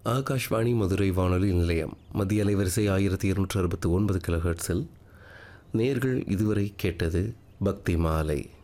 ஆகாஷ்வாணி மதுரை வானொலி நிலையம் மத்திய அலைவரிசை 1269 கிலோஹெர்ட்ஸில் நேர்கள் இதுவரை கேட்டது பக்தி மாலை.